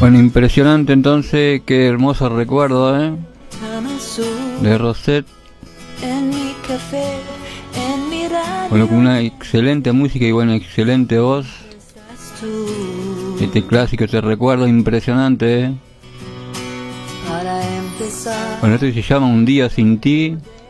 Bueno, impresionante entonces, qué hermoso recuerdo, de Rosette. Bueno, con una excelente música y bueno, excelente voz. Este clásico, este recuerdo impresionante, Bueno, esto se llama Un día sin ti.